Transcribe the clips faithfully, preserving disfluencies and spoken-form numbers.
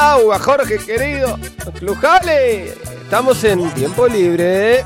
agua, Jorge querido. Clujale. Estamos en tiempo libre.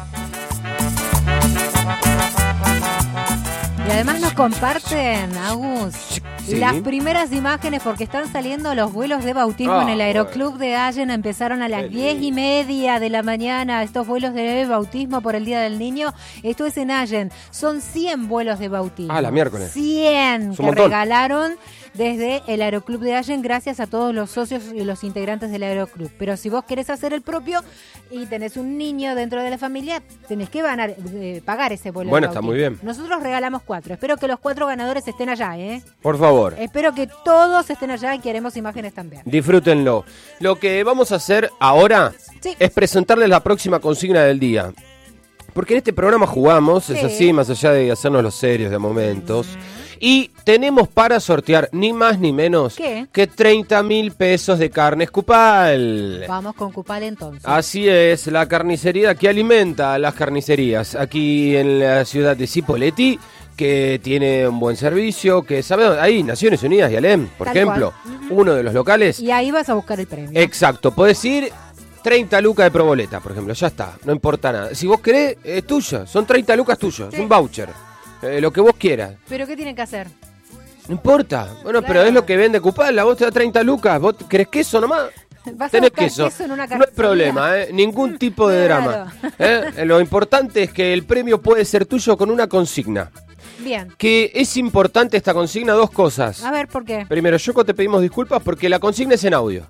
Y además nos comparten, Agus, sí. las primeras imágenes porque están saliendo los vuelos de bautismo Oh, en el Aeroclub de Allen. Empezaron a las diez y media de la mañana estos vuelos de bautismo por el Día del Niño. Esto es en Allen. Son cien vuelos de bautismo. Ah, la miércoles. cien que montón. regalaron desde el Aeroclub de Allen, gracias a todos los socios y los integrantes del Aeroclub. Pero si vos querés hacer el propio y tenés un niño dentro de la familia, tenés que ganar, eh, pagar ese vuelo. Bueno, de está bautismo. muy bien. Nosotros regalamos cuatro. Espero que los cuatro ganadores estén allá, ¿eh? Por favor. Espero que todos estén allá y queremos imágenes también. Disfrútenlo. Lo que vamos a hacer ahora Sí. es presentarles la próxima consigna del día. Porque en este programa jugamos, Sí. es así, más allá de hacernos los serios de momentos. Y tenemos para sortear ni más ni menos ¿Qué? que treinta mil pesos de carne Escupal. Vamos con Cupal entonces. Así es, la carnicería que alimenta a las carnicerías aquí en la ciudad de Cipolletti, que tiene un buen servicio, que sabe dónde? Ahí, Naciones Unidas y Alem, por Tal ejemplo, cual. uno de los locales. Y ahí vas a buscar el premio. Exacto, podés ir treinta lucas de proboleta, por ejemplo, ya está, no importa nada. Si vos querés, es tuya, son treinta lucas tuyos, Sí. es un voucher, eh, lo que vos quieras. ¿Pero qué tienen que hacer? No importa, bueno, Claro. pero es lo que vende Cupal, a vos te da treinta lucas, vos querés queso nomás. Vas a Tenés buscar queso. queso en una No hay carnicería. problema, ¿eh? Ningún tipo de Claro. drama. ¿eh? Lo importante es que el premio puede ser tuyo con una consigna. Bien. Que es importante esta consigna, dos cosas. A ver, ¿por qué? Primero, Yoko, te pedimos disculpas porque la consigna es en audio.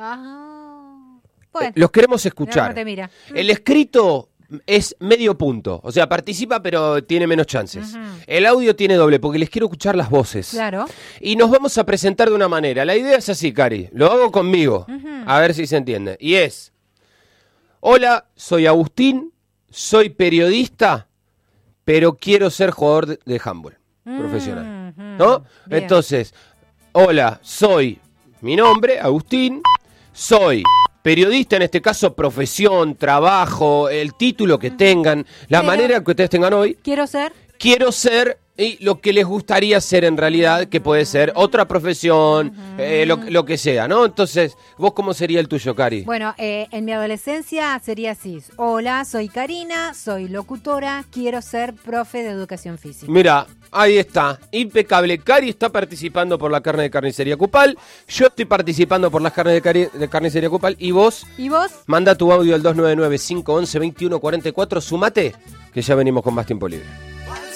Ah. Bueno. Eh, Los queremos Mirá escuchar. cómo te mira. El escrito es medio punto, o sea, participa pero tiene menos chances. Ujú. El audio tiene doble porque les quiero escuchar las voces. Claro. Y nos vamos a presentar de una manera. La idea es así, Cari. Lo hago conmigo. Ujú. A ver si se entiende. Y es: hola, soy Agustín, soy periodista, pero quiero ser jugador de, de handball profesional. Ujú. ¿No? Bien. Entonces, hola, soy mi nombre, Agustín, soy periodista, en este caso profesión, trabajo, el título que tengan, la Pero- manera que ustedes tengan hoy. Quiero ser. Quiero ser y lo que les gustaría ser en realidad, que puede ser otra profesión, eh, lo, lo que sea, ¿no? Entonces, ¿vos cómo sería el tuyo, Cari? Bueno, eh, en mi adolescencia sería así. Hola, soy Karina, soy locutora, quiero ser profe de educación física. Mira, ahí está, impecable. Cari está participando por la carne de carnicería Cupal, yo estoy participando por las carnes de, cari- de carnicería Cupal, y vos, ¿Y vos? manda tu audio al dos nueve nueve, cinco uno uno, dos uno cuatro cuatro, sumate, que ya venimos con más tiempo libre.